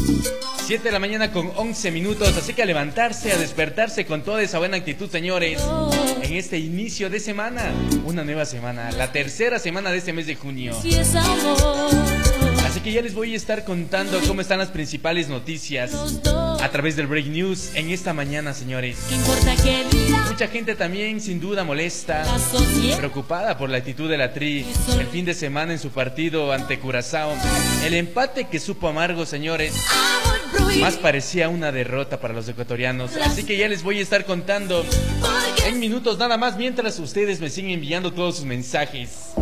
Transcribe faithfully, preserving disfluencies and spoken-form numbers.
siete de la mañana con once minutos, así que a levantarse, a despertarse con toda esa buena actitud, señores, en este inicio de semana, una nueva semana, la tercera semana de este mes de junio. Así que ya les voy a estar contando cómo están las principales noticias a través del Break News en esta mañana, señores. Mucha gente también sin duda molesta, preocupada por la actitud de la Tri el fin de semana en su partido ante Curazao. El empate que supo amargo, señores, más parecía una derrota para los ecuatorianos. Así que ya les voy a estar contando en minutos nada más, mientras ustedes me siguen enviando todos sus mensajes.